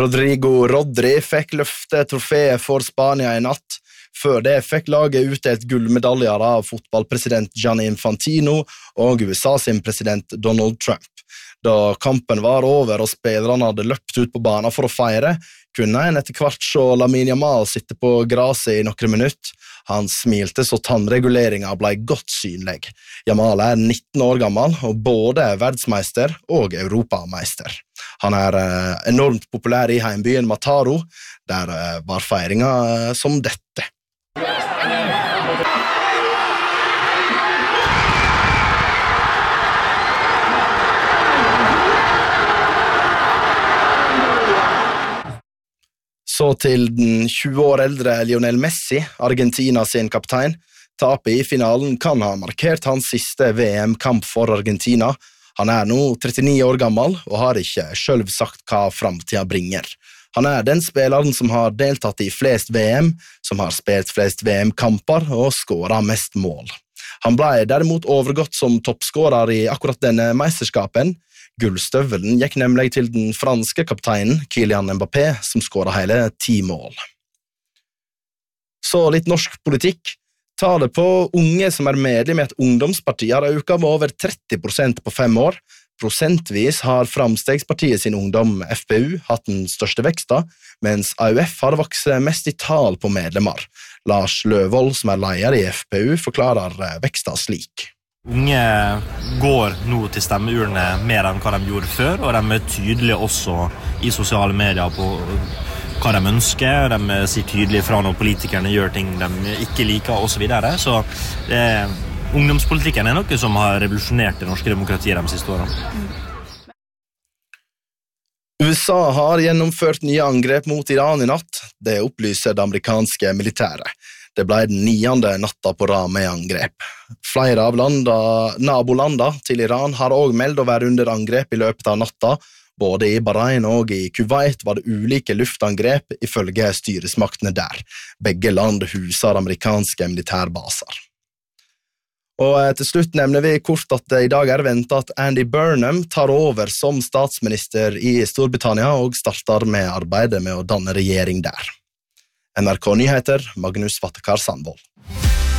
Rodri fikk løfte troféet for Spania I natt. Før det fikk laget utdelt gullmedaljer av fotballpresident Gianni Infantino og USA sin president Donald Trump. Da kampen var over og spillerne hadde løpt ut på banen for å feire, kunne en etter hvert se Lamine Yamal sitte på gresset I noen minutter. Han smilte så tannreguleringen ble godt synlig. Yamal 19 år gammel og både verdensmeister og europameister. Han enormt populær I heimbyen Mataro, der var feiringen som dette. Så til den 20 år eldre Lionel Messi, Argentina sin kaptein. Tapet I finalen kan ha markert hans siste VM-kamp for Argentina. Han nå 39 år gammel og har ikke selv sagt hva fremtiden bringer. Han den spilleren som har deltatt I flest VM, som har spilt flest VM-kamper og skåret mest mål. Han ble derimot overgått som toppskårer I akkurat denne meisterskapen. Gullstøvelen gikk nemlig til den franske kapteinen Kylian Mbappé, som skåret hele 10 mål. Så litt norsk politikk. Tallet på unge som medlem I et ungdomsparti har økt med over 30% på 5 år. Prosentvis har Framstegspartiet sin ungdom FPU hatt den største veksten, mens AUF har vokst mest I tal på medlemmer. Lars Løvold, som leder I FPU, forklarer veksten slik. Unge går nå til stemmeurene mer enn hva de gjorde før, og de tydelige også I sosiale medier på hva de ønsker. De sier tydelig fra når politikerne gjør ting de ikke liker, og så videre. Så ungdomspolitikken noe som har revolusjonert det norske demokratiet de siste årene. USA har gjennomført nye angrep mot Iran I natt. Det opplyser det amerikanske militæret. Det ble den 9. natta på rad med angrep. Flere av nabolanda til Iran har også meldt å være under angrep I løpet av natta. Både I Bahrain og I Kuwait var det ulike luftangrep ifølge styresmaktene der. Begge land huser amerikanske militærbaser. Og til slutt nevner vi kort at det I dag ventet at Andy Burnham tar over som statsminister I Storbritannia og starter med arbeidet med å danne regjering der. NRK Nyheter, Magnus Vattekar Sandvold.